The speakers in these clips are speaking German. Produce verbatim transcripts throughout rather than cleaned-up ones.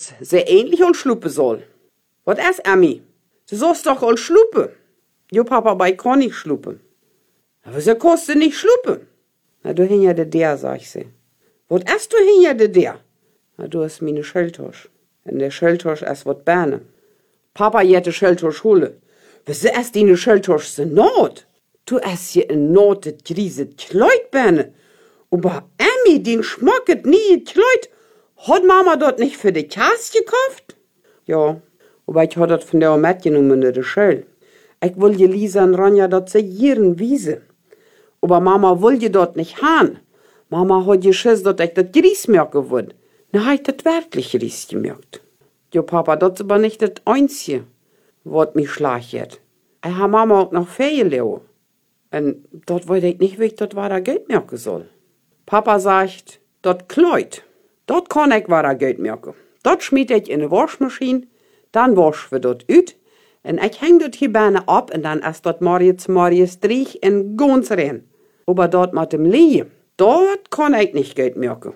dass sie ähnlich und schluppe soll. Wat ist, Emmy? Du sollst doch all schluppe. Jo, Papa, bei kann nicht schluppe. Aber sie kostet nicht schluppe. Na, du hinja de der, sag ich sie. Wat ist du hinja de der? Na, du hast meine Schelltosch. In der Schelltosch ist wat Berne. Papa jette Schelltosch hole. Wieso ist die Schelltosch so not? Du hast hier in Not das griese Kleid, Berne. Aber Emmy, den schmacket nie Kleid. Hat Mama dort nicht für die Kass gekauft? Ja, aber ich hat dort von der Omet genommen in der Schell. Ich will je Lisa und Ronja dort segieren wiese. Aber Mama will je dort nicht haben. Mama hat geschiss, dass ich das Gries merken würde. Na, hat ich das wirklich Gries gemerkt. Jo, Papa, das ist aber nicht das Einzige, was mich schlagt. Ich habe Mama auch noch Ferien leo. Und dort wollte ich nicht, wie ich dort weiter Geld merken soll. Papa sagt, dort Kleid. Dort kann ich weiter Geld merken. Dort schmied ich in eine Waschmaschine, dann wasch wir dort ut. Und ich häng dort hier Beine ab und dann ist dort Marius Marius Strich in ganz rein. Aber dort mit dem Lee, dort kann ich nicht Geld merken.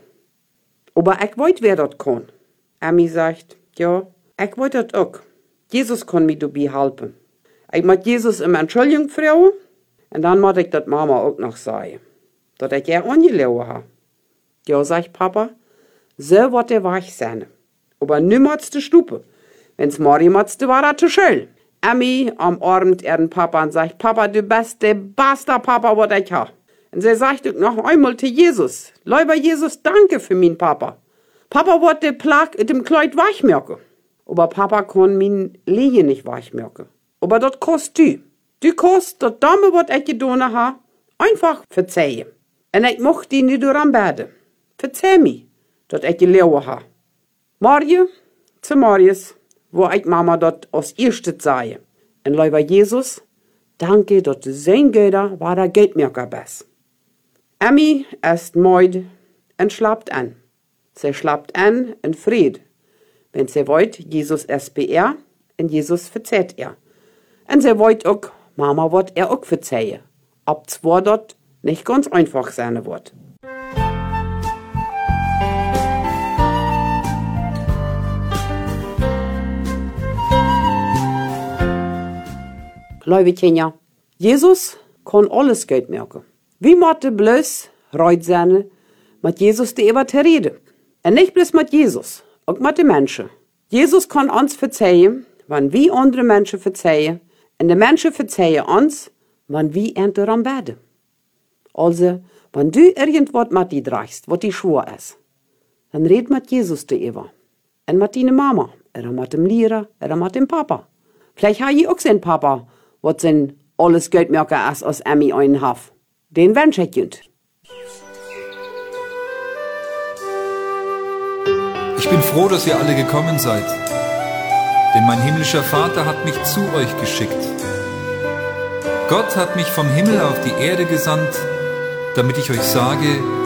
Aber ich weiß, wer dort kann. Emmy sagt, ja, ich weiß dort auch. Jesus kann mir dabei helfen. Ich muss Jesus um Entschuldigung fragen und dann muss ich das Mama auch noch sagen. Dass ich ja angelaufen habe. Ja, sagt Papa, so wird der weich sein. Aber niemals die Stupe. Wenn's Mari motzte, war das zu schön. Emmy am Abend ihren Papa und sagt, Papa, du bist der beste Papa, was ich hab. Und sie sagt auch noch einmal zu Jesus, lieber Jesus, danke für mein Papa. Papa wird den Plag in dem Kleid weich merken. Aber Papa kann mein Lehen nicht weich merken. Aber das kostet du. Du kostet das Dame, was ich getan habe, einfach verzeihen. Und ich mochte die nicht anbeten. Verzeih mir, dass ich gelaufen habe. Morgen zu Marius, wo ich Mama dort als erstes sah. Und lieber Jesus, danke, dass du sein Göder war der Geldmerker bist. Emmy ist müde und schlaft an. Sie schlaft an in Fried. Wenn sie wollt, Jesus ist bei ihr und Jesus verzeiht ihr. Und sie wollt auch, Mama wird er auch verzeihen. Ob zwar dort nicht ganz einfach sein wird. Liebe Kinder, Jesus kann alles Geld merken. Wie mochte bloß reut sein, mit Jesus die über reden. Und nicht bloß mit Jesus, auch mit den Menschen. Jesus kann uns verzeihen, wenn wir andere Menschen verzeihen. Und die Menschen verzeihen uns, wenn wir endlich daran beten. Also, wenn du irgendwas mit dir tragst, was dir schwer ist, dann red mit Jesus darüber. Und mit deiner Mama, oder mit dem Lehrer, oder mit dem Papa. Vielleicht habe ich auch seinen Papa, was sein alles Geldmerker ist, als Emmy einen hat. Den wünsche ich uns. Ich bin froh, dass ihr alle gekommen seid, denn mein himmlischer Vater hat mich zu euch geschickt. Gott hat mich vom Himmel auf die Erde gesandt, damit ich euch sage,